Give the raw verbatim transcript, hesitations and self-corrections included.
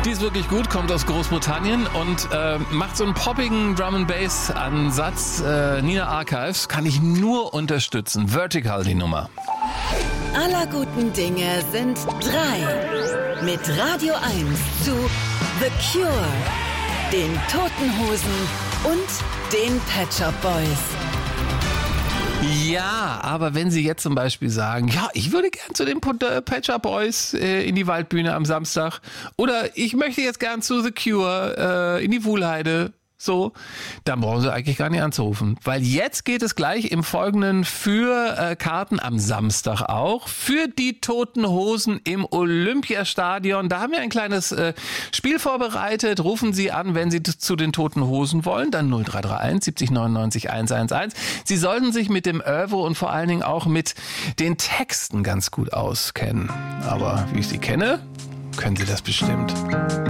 Die ist wirklich gut, kommt aus Großbritannien und äh, macht so einen poppigen Drum and Bass Ansatz. Äh, Nina Archives kann ich nur unterstützen. Vertical die Nummer. Aller guten Dinge sind drei. Mit Radio eins zu The Cure, den Toten Hosen und den Pet Shop Boys. Ja, aber wenn Sie jetzt zum Beispiel sagen, ja, ich würde gern zu den Pet Shop Boys äh, in die Waldbühne am Samstag oder ich möchte jetzt gern zu The Cure äh, in die Wuhlheide, so, dann brauchen Sie eigentlich gar nicht anzurufen. Weil jetzt geht es gleich im Folgenden für äh, Karten am Samstag auch, für die Toten Hosen im Olympiastadion. Da haben wir ein kleines äh, Spiel vorbereitet. Rufen Sie an, wenn Sie t- zu den Toten Hosen wollen, dann null drei drei eins siebzig neunundneunzig hundertelf. Sie sollten sich mit dem Oeuvre und vor allen Dingen auch mit den Texten ganz gut auskennen. Aber wie ich Sie kenne, können Sie das bestimmt.